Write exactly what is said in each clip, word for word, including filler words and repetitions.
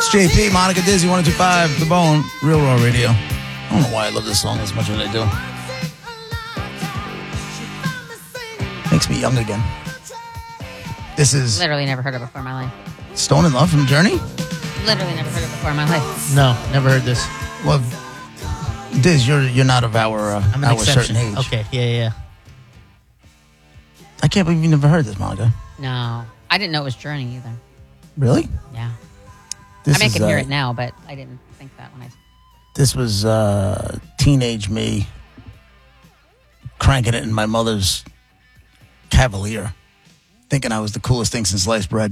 It's J P, Monica Dizzy, one oh two point five, The Bone, Real Raw Radio. I don't know why I love this song as much as I do. Makes me young again. This is Literally never heard it before in my life. Stone in Love from Journey? Literally never heard it before in my life. No, never heard this. Well, Diz, you're you're not of our, uh, I'm an our exception. certain age. Okay, yeah, yeah. I can't believe you never heard this, Monica. No. I didn't know it was Journey either. Really? Yeah. This I mean, I is, can hear uh, it now, but I didn't think that when I... This was uh, teenage me cranking it in my mother's Cavalier, thinking I was the coolest thing since sliced bread.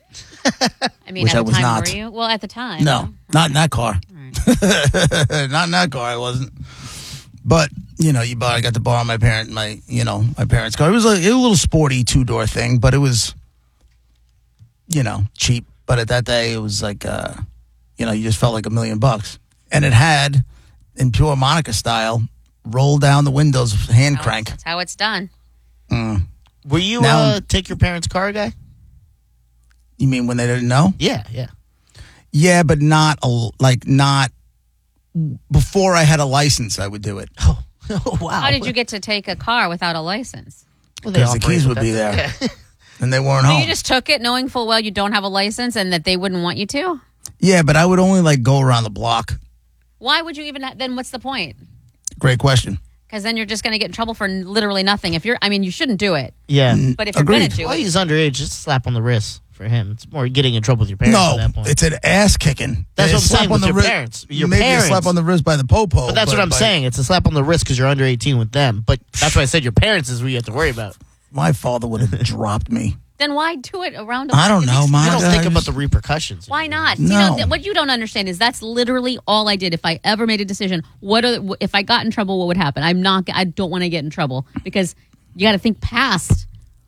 I mean, Which at I the was time, not. were you? Well, at the time. No, not in that car. Right. Not in that car, I wasn't. But, you know, you bought, I got to borrow my parent, my, you know, my parents' car. It was, like, it was a little sporty two-door thing, but it was, you know, cheap. But at that day, it was like, uh, you know, you just felt like a million bucks. And it had, in pure Monica style, roll down the windows, hand That's crank. That's how it's done. Mm. Were you Now- uh, take your parents' car guy? You mean when they didn't know? Yeah, yeah. Yeah, but not, a, like, not, before I had a license, I would do it. Oh, oh wow. How did you get to take a car without a license? Well, they Because the operate keys with would be that. there. And they weren't So home. you just took it knowing full well you don't have a license and that they wouldn't want you to? Yeah, but I would only, like, go around the block. Why would you even, ha- then what's the point? Great question. Because then you're just going to get in trouble for literally nothing. If you're, I mean, you shouldn't do it. Yeah. But if you're going Agreed. to do Well, it, he's underage. Just a slap on the wrist for him. It's more getting in trouble with your parents No, at that point. it's an ass kicking. That's A what I'm slap saying on with the your wrist- parents. Your maybe parents. a slap on the wrist by the popo. But that's what I'm by- saying. It's a slap on the wrist because you're under eighteen with them. But that's why I said your parents is who you have to worry about. My father would have dropped me. then why do it around a I don't know, You Monica. don't think I about just- the repercussions. Why not? No. You know, th- what you don't understand is that's literally all I did. If I ever made a decision, what are, the- if I got in trouble, what would happen? I'm not. I don't want to get in trouble because you got to think past.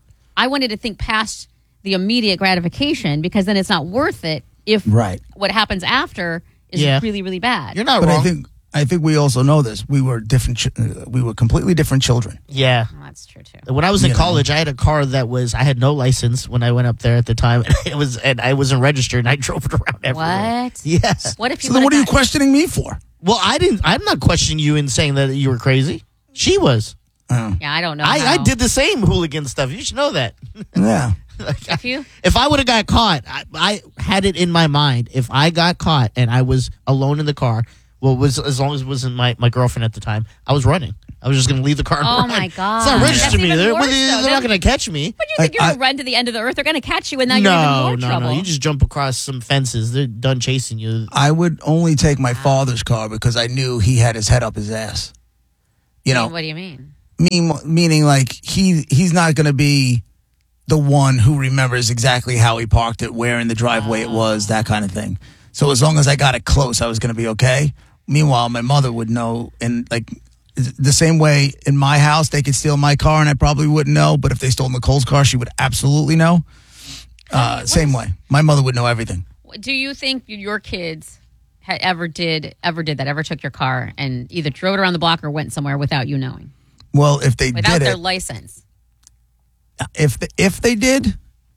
I wanted to think past the immediate gratification because then it's not worth it if Right. what happens after is Yeah. really, really bad. You're not But wrong. I think I think we also know this. We were different. Ch- uh, we were completely different children. yeah. Well, that's true too. When I was in You know. college, I had a car that was I had no license when I went up there at the time. It was and I wasn't registered, and I drove it around everywhere. What? Yes. What if you? So then, what are you would've questioning me for? Well, I didn't. I'm not questioning you in saying that you were crazy. She was. Oh, got- Yeah, I don't know. I, I how. did the same hooligan stuff. You should know that. yeah. Like, If you, if I would have got caught, I, I had it in my mind. If I got caught and I was alone in the car, well, it was as long as it wasn't my, my girlfriend at the time, I was running. I was just going to leave the car. And Oh, run. my God. It's not That's registered to me. even They're, worse, they're though. not going to catch me. what do you think? I- You're I- gonna run to the end of the earth. They're gonna catch you, and now you're No, even more no, trouble. no. You just jump across some fences. They're done chasing you. I would only take my father's car because I knew he had his head up his ass. You know, What do you mean? mean, meaning like he he's not going to be the one who remembers exactly how he parked it, where in the driveway it was, that kind of thing. So as long as I got it close, I was going to be okay. Meanwhile, my mother would know, and like the same way in my house, they could steal my car and I probably wouldn't know. But if they stole Nicole's car, she would absolutely know. Uh, What same is- way, my mother would know everything. Do you think your kids ha- ever did ever did that? Ever took your car and either drove it around the block or went somewhere without you knowing, Well, if they without did their it, license? if the, if they did,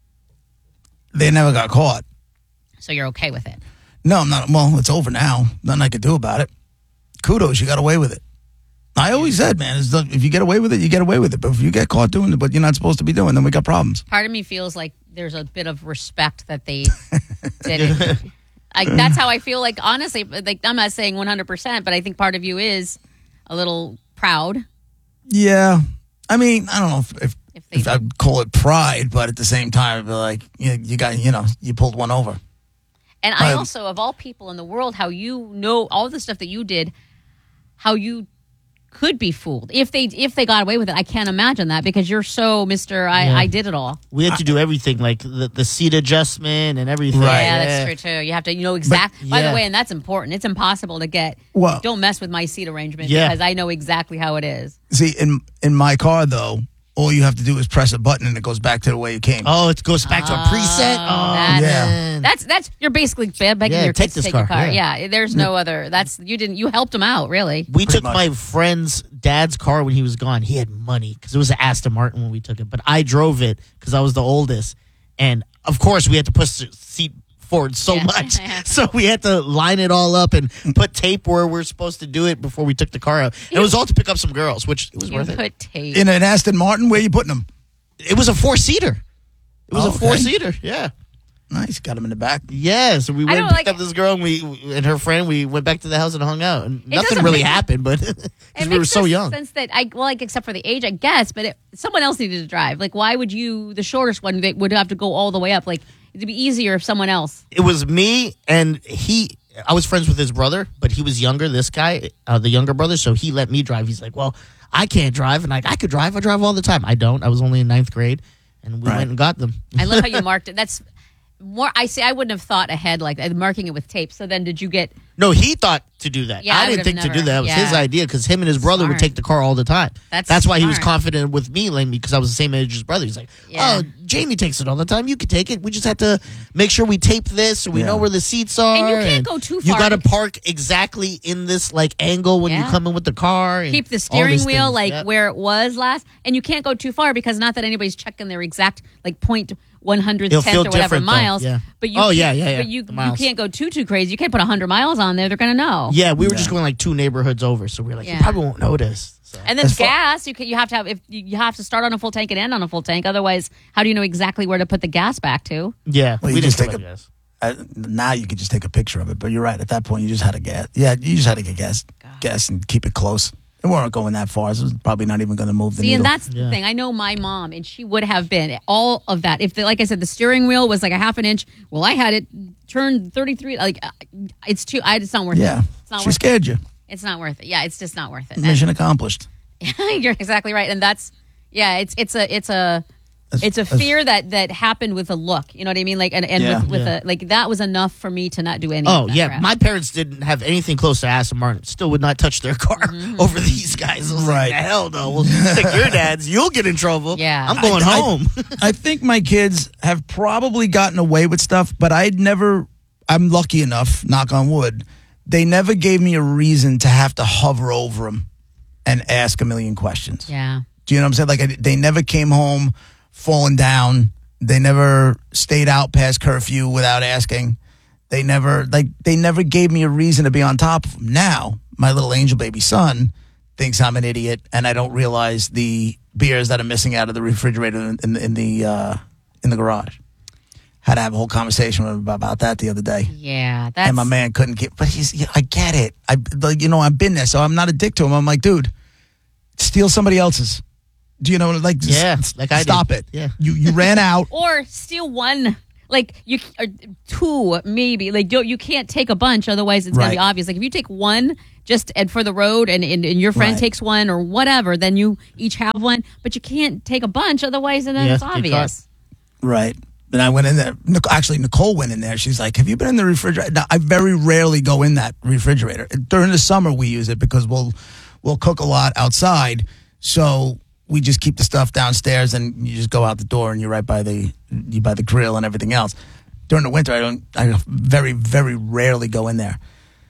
they never got caught. So you're okay with it? No, I'm not. Well, it's over now. Nothing I could do about it. Kudos, you got away with it. I always said, man, it's the- if you get away with it, you get away with it. But if you get caught doing it, what you're not supposed to be doing, then we got problems. Part of me feels like there's a bit of respect that they did it. Like that's how I feel. Like honestly, like I'm not saying one hundred percent, but I think part of you is a little proud. Yeah, I mean, I don't know if if, If they if I'd call it pride, but at the same time, I'd be like, you, you got, you know, you pulled one over. And I Um, also, of all people in the world, how you know all the stuff that you did, how you could be fooled if they if they got away with it. I can't imagine that because you're so Mister I, Yeah. I did it all. We had to do everything, like the, the seat adjustment and everything. Right. Yeah, that's true too. You have to you know exact. By yeah. the way, and that's important. It's impossible to get. Well- don't mess with my seat arrangement Yeah. because I know exactly how it is. See, in in my car though, all you have to do is press a button and it goes back to the way it came. Oh, it goes back to a preset. Oh, that's- yeah. man. That's that's you're basically begging Yeah, your take kids to this take your car, car. yeah. Yeah. there's no other. That's you didn't. You helped them out really. We Pretty took much. my friend's dad's car when he was gone. He had money because it was an Aston Martin when we took it, but I drove it because I was the oldest, and of course we had to push the seat for it so Yeah. much. So we had to line it all up and put tape where we're supposed to do it before we took the car out. And it was all to pick up some girls, which it was You worth it. put tape. In an Aston Martin, where you putting them? It was a four-seater. It was Oh, a okay. four-seater, yeah. Nice, got them in the back. Yeah, so we I went and don't picked like- up this girl and we and her friend. We went back to the house and hung out. And nothing doesn't really make- happened, but It because we were makes so no young. sense that I well, like except for the age, I guess. But it, someone else needed to drive. Like, why would you, the shortest one, they would have to go all the way up? Like, it'd be easier if someone else. It was me and he. I was friends with his brother, but he was younger. This guy, uh, the younger brother, so he let me drive. He's like, "Well, I can't drive," and like, "I could drive. I drive all the time." I don't. I was only in ninth grade, and we Right. went and got them. I love how you marked it. That's more. I see. I wouldn't have thought ahead like that, marking it with tape. So then, did you get? No, he thought to do that. Yeah, I I didn't would've think to never- do that. It was yeah. his idea because him and his brother would Smart. take the car all the time. That's why he was smart. confident with me, letting me because I was the same age as his brother. He's like, Yeah. "Oh, Jamie takes it all the time. You can take it. We just have to make sure we tape this so we Yeah. know where the seats are. And you can't go too You far got to because- park exactly in this like angle when you Yeah. come in with the car. And Keep the all steering these wheel things. like Yep. where it was last, and you can't go too far because not that anybody's checking their exact like point one hundredth It'll tenth feel or whatever different, though. miles. Yeah. But you Oh, can't- yeah, yeah, yeah. But you The you miles. can't go too too crazy. You can't put a hundred miles on there; they're gonna know. Yeah, we were Yeah. just going like two neighborhoods over, so we were like, Yeah. you probably won't notice. So. And then As far- gas, you can, you have to have if you you have to start on a full tank and end on a full tank. Otherwise, how do you know exactly where to put the gas back to? Yeah, Well, we you didn't just take take a a- guess. Uh, now you could just take a picture of it, but you're right. At that point, you just had to guess. Yeah, you just had to get guess, guess, and keep it close. It weren't going that far, so it was probably not even going to move the See, needle. and that's Yeah. the thing. I know my mom, and she would have been all of that. If, the, like I said, the steering wheel was like a half an inch. Well, I had it turned thirty-three. Like uh, it's too. I, it's not worth yeah, it. It's not she worth it. scared you. It's not worth it. Yeah, it's just not worth it. Mission accomplished. And- you're exactly right, and that's yeah. It's it's a it's a As- it's a as- fear that that happened with a look. You know what I mean? Like and, and Yeah. with, with Yeah. a like that was enough for me to not do any. Oh of that yeah, crap. my parents didn't have anything close to Aston Martin. Still would not touch their car Mm-hmm. over these guys. I was Right. like, hell no. Well, take your dad's. You'll get in trouble. Yeah. I'm going I- I- home. I think my kids have probably gotten away with stuff, but I'd never, I'm lucky enough, knock on wood, they never gave me a reason to have to hover over them and ask a million questions. Yeah. Do you know what I'm saying? Like, I, they never came home falling down. They never stayed out past curfew without asking. They never, like, they never gave me a reason to be on top of them. Now, my little angel baby son thinks I'm an idiot, and I don't realize the beers that are missing out of the refrigerator in, in, in the uh, in the garage. Had to have a whole conversation with him about that the other day. Yeah. That's And my man couldn't get, but he's, yeah, I get it. I, like, you know, I've been there, so I'm not a dick to him. I'm like, dude, steal somebody else's. Do you know, like, just Yeah, like I stop did. it. Yeah. You, you ran out. or steal one. Like you, or two maybe. Like you, you can't take a bunch, otherwise it's gonna be Right. obvious. Like if you take one just and for the road, and, and, and your friend Right. takes one or whatever, then you each have one. But you can't take a bunch, otherwise, and then Yeah, it's get caught. obvious. Right. And I went in there. Nic- Actually, Nicole went in there. She's like, have you been in the refrigerator? Now, I very rarely go in that refrigerator. During the summer, we use it because we'll we'll cook a lot outside. So we just keep the stuff downstairs, and you just go out the door, and you're right by the you by the grill and everything else. During the winter, I don't. I very very rarely go in there.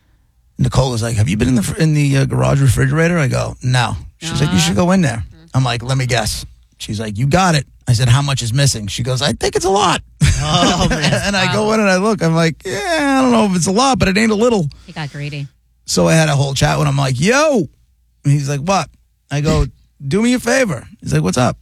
Nicole was like, have you been in the fr- in the uh, garage refrigerator? I go, no. She's like, you should go in there. I'm like, let me guess. She's like, you got it. I said, how much is missing? She goes, I think it's a lot. Oh, man. And I go in and I look. I'm like, yeah, I don't know if it's a lot, but it ain't a little. He got greedy. So I had a whole chat with him. I'm like, yo. And he's like, what? I go, do me a favor. He's like, what's up?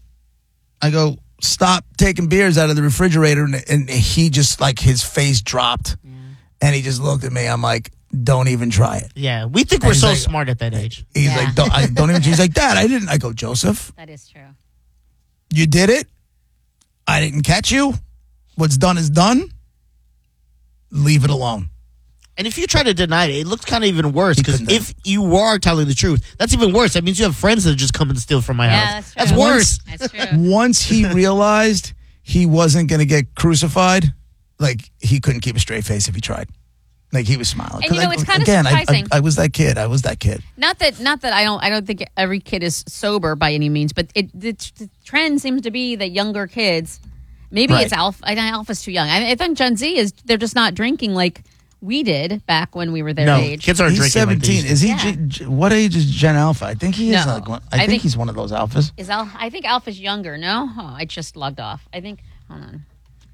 I go, stop taking beers out of the refrigerator. And, and he just, like, his face dropped. And he just looked at me. I'm like, don't even try it. Yeah, we think And we're he's so like- smart at that age. He's Yeah. like, don't, I, don't even. He's like, Dad, I didn't. I go, Joseph, That is true. you did it. I didn't catch you. What's done is done. Leave it alone. And if you try to deny it, it looks kind of even worse He because couldn't if you are telling the truth, that's even worse. That means you have friends that just come and steal from my Yeah, house. that's true. worse. That's true. Once he realized he wasn't going to get crucified, like he couldn't keep a straight face if he tried. Like he was smiling. And you 'Cause know, I- it's kinda again, I- surprising. I, I was that kid. I was that kid. Not that, not that I don't. I don't think every kid is sober by any means, but it the, the trend seems to be that younger kids. Maybe Right. it's Alpha. I think Alpha's too young. I, I think Gen Z is. They're just not drinking like we did back when we were their No, age. kids aren't He's drinking. like they seventeen. used to. is he? Yeah. G, G- what age is Gen Alpha? I think he is No. like one. I, I think, think- he's one of those alphas. Is Al? I think Alpha's younger. No, oh, I just logged off. I think. Hold on.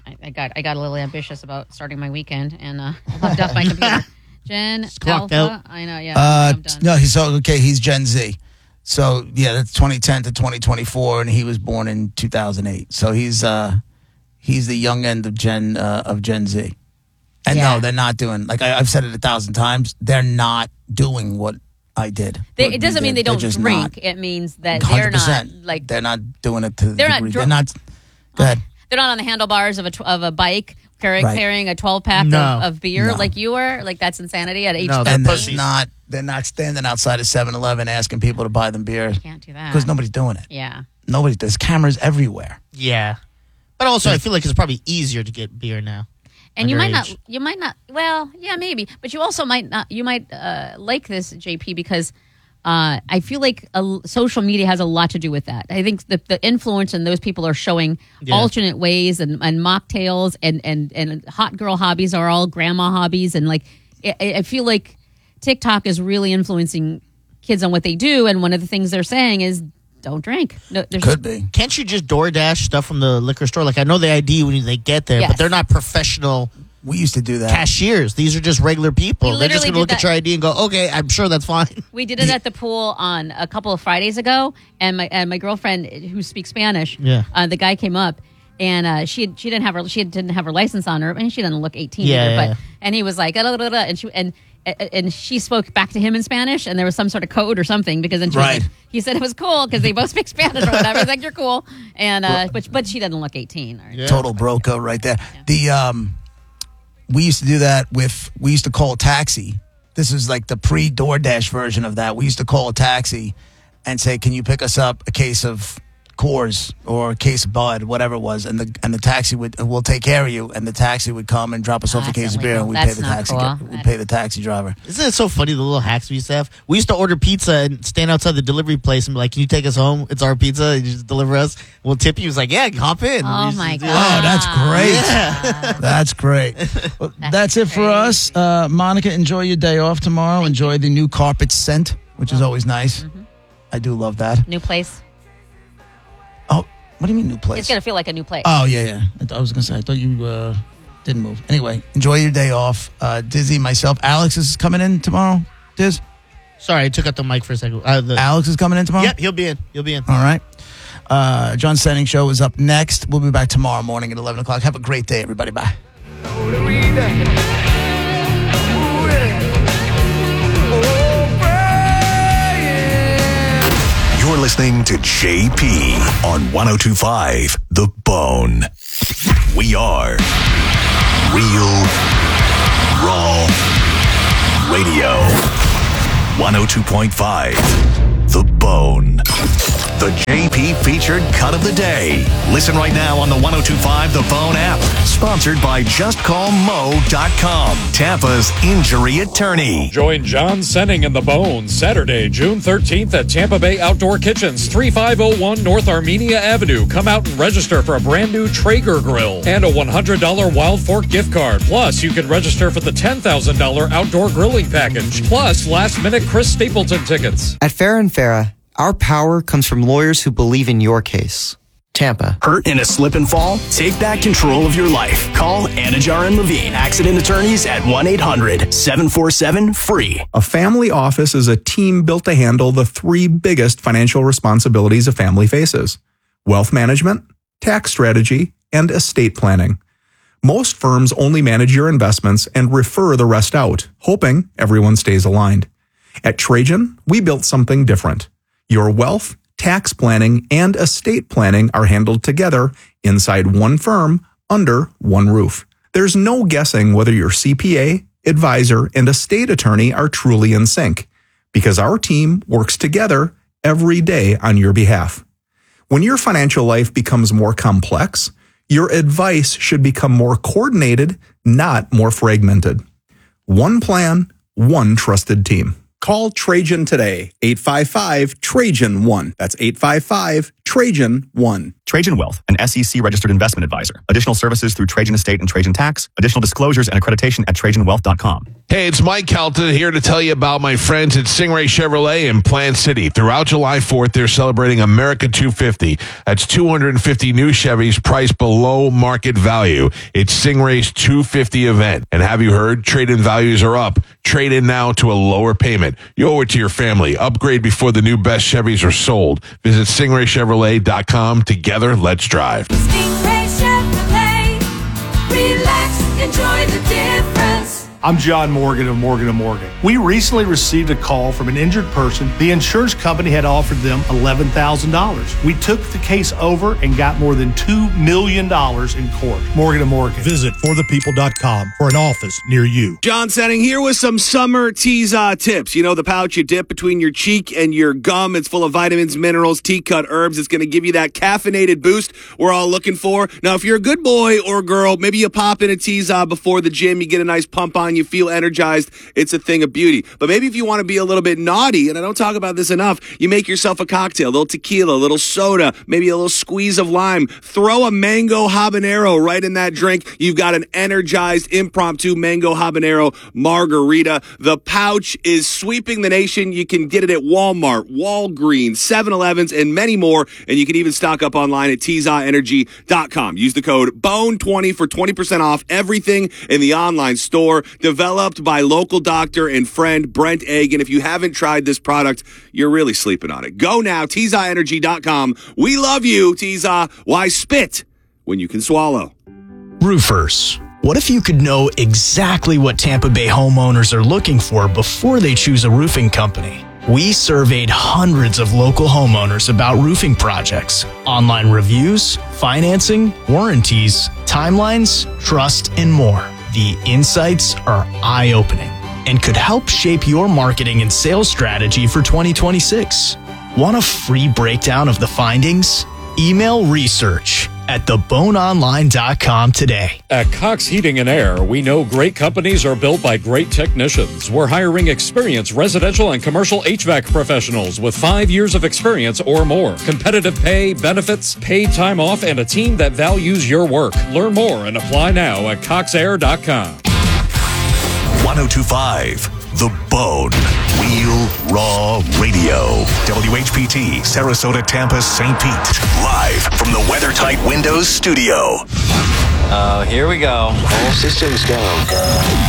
I, I got I got a little ambitious about starting my weekend and uh, locked up my computer. Gen clocked Alpha. out. I know, yeah. Uh, I'm done. no, he's so okay. He's Gen Z. So yeah, that's twenty ten to twenty twenty-four, and he was born in two thousand eight. So he's uh, he's the young end of Gen uh, of Gen Z. And Yeah. no, they're not doing like I, I've said it a thousand times. They're not doing what I did. They, what it we doesn't mean did. they don't They're just drink. not. It means that one hundred they're not percent. like They're not doing it to the They're not degree. dr- they're not. Go ahead. they're not on the handlebars of a tw- of a bike carrying Right. carrying a twelve pack No. of, of beer No. like you were. Like that's insanity at age No, thirteen. they're And they're pussies. not. They're not standing outside of seven eleven asking people to buy them beer Can't do that. because nobody's doing it. Yeah. Nobody. There's cameras everywhere. Yeah. But also, I feel like it's probably easier to get beer now. And you might not, Underage. you might not, well, yeah, maybe, but you also might not, you might uh, like this, J P, because uh, I feel like a, social media has a lot to do with that. I think the, the influence and those people are showing Yeah. alternate ways and, and mocktails and, and, and hot girl hobbies are all grandma hobbies. And like, I, I feel like TikTok is really influencing kids on what they do. And one of the things they're saying is don't drink. No, there's Could be. Can't you just DoorDash stuff from the liquor store? Like, I know they I D when they get there, Yes. but they're not professional We used to do that. cashiers. These are just regular people. We They're just literally going to look did at your I D and go, okay, I'm sure that's fine. We did it at the pool on a couple of Fridays ago, and my and my girlfriend who speaks Spanish, Yeah. uh, the guy came up, and uh, she had, she didn't have her she didn't have her license on her, and she doesn't look eighteen Yeah, either, yeah, but yeah. and he was like, "Da, da, da, da," and she and and she spoke back to him in Spanish, and there was some sort of code or something because then she was Right. like, he said it was cool because they both speak Spanish or whatever. He's like, "You're cool," and uh, but but she doesn't look eighteen. Or, Yeah. Total bro code right there. The um, we used to do that with. We used to call a taxi. This is like the pre DoorDash version of that. We used to call a taxi and say, "Can you pick us up a case of Coors or a case of Bud, whatever it was?" And the and the taxi would, "We'll take care of you." And the taxi would come and drop us Oh, off a that's case of beer, illegal. and we That's pay the not taxi. cool. We pay the taxi driver. Isn't it so funny, the little hacks we used to have? We used to order pizza and stand outside the delivery place and be like, can you take us home? It's our pizza. And you just deliver us. We'll tip you. He was like, yeah, hop in. Oh We used to my do God. that. Oh, that's great. That's great. Well, that's, That's it for us. crazy. Uh, Monica, enjoy your day off tomorrow. enjoy the new carpet scent, which is always nice. Mm-hmm. I do love that. new place. Oh, what do you mean new place? It's gonna feel like a new place. Oh, yeah, yeah. I, th- I was going to say, I thought you uh, didn't move. Anyway, enjoy your day off. Uh, Dizzy, myself. Alex is coming in tomorrow. Diz? Sorry, I took out the mic for a second. Uh, the, Alex is coming in tomorrow? yep, he'll be in. He'll be in. All right. Uh, John Senning Show is up next. We'll be back tomorrow morning at eleven o'clock. Have a great day, everybody. Bye. You're listening to J P on one oh two point five The Bone. We are Real Raw Radio. one oh two point five The Bone. The J P featured cut of the day. Listen right now on the one oh two point five The Bone app. Sponsored by just call mo dot com, Tampa's injury attorney. Join John Senning and the Bone Saturday, June thirteenth at Tampa Bay Outdoor Kitchens, thirty-five oh one North Armenia Avenue. Come out and register for a brand new Traeger grill and a one hundred dollars Wild Fork gift card. Plus, you can register for the ten thousand dollars outdoor grilling package. Plus, last minute Chris Stapleton tickets. At Farah and Farah, our power comes from lawyers who believe in your case. Tampa. Hurt in a slip and fall? Take back control of your life. Call Anajar and Levine, accident attorneys at one eight hundred seven four seven free. A family office is a team built to handle the three biggest financial responsibilities a family faces: wealth management, tax strategy, and estate planning. Most firms only manage your investments and refer the rest out, hoping everyone stays aligned. At Trajan, we built something different. Your wealth, tax planning, and estate planning are handled together inside one firm under one roof. There's no guessing whether your C P A, advisor, and estate attorney are truly in sync, because our team works together every day on your behalf. When your financial life becomes more complex, your advice should become more coordinated, not more fragmented. One plan, one trusted team. Call Trajan today, eight five five, Trajan one. That's eight five five, Trajan one. Trajan Wealth, an S E C-registered investment advisor. Additional services through Trajan Estate and Trajan Tax. Additional disclosures and accreditation at trajan wealth dot com. Hey, it's Mike Kelton here to tell you about my friends at Stingray Chevrolet in Plant City. Throughout July fourth, they're celebrating America two fifty. That's two hundred fifty new Chevys priced below market value. It's Stingray's two fifty event. And have you heard? Trade-in values are up. Trade in now to a lower payment. You owe it to your family. Upgrade before the new best Chevys are sold. Visit stingray chevrolet dot com. Together, let's drive. Stingray Chevrolet. Relax, enjoy the difference. I'm John Morgan of Morgan and Morgan. We recently received a call from an injured person. The insurance company had offered them eleven thousand dollars. We took the case over and got more than two million dollars in court. Morgan and Morgan. Visit for the people dot com for an office near you. John Setting here with some summer T-Za tips. You know the pouch you dip between your cheek and your gum. It's full of vitamins, minerals, tea-cut herbs. It's going to give you that caffeinated boost we're all looking for. Now, if you're a good boy or girl, maybe you pop in a T-Za before the gym. You get a nice pump on. You feel energized. It's a thing of beauty. But maybe if you want to be a little bit naughty, and I don't talk about this enough, you make yourself a cocktail, a little tequila, a little soda, maybe a little squeeze of lime. Throw a mango habanero right in that drink. You've got an energized impromptu mango habanero margarita. The pouch is sweeping the nation. You can get it at Walmart, Walgreens, seven elevens, and many more. And you can even stock up online at T Z A energy dot com. Use the code B O N E twenty for twenty percent off everything in the online store. Developed by local doctor and friend Brent Agan. If you haven't tried this product, you're really sleeping on it. Go now, T Z A energy dot com. We love you, T Z A. Why spit when you can swallow? Roofers. What if you could know exactly what Tampa Bay homeowners are looking for before they choose a roofing company? We surveyed hundreds of local homeowners about roofing projects, online reviews, financing, warranties, timelines, trust, and more. The insights are eye-opening and could help shape your marketing and sales strategy for twenty twenty-six. Want a free breakdown of the findings? Email research at the bone online dot com today. At Cox Heating and Air, we know great companies are built by great technicians. We're hiring experienced residential and commercial H V A C professionals with five years of experience or more. Competitive pay, benefits, paid time off, and a team that values your work. Learn more and apply now at cox air dot com. one oh two point five The Bone. Real Raw Radio. W H P T, Sarasota, Tampa, Saint Pete. Live from the WeatherTight Windows studio. Uh, here we go. All systems go.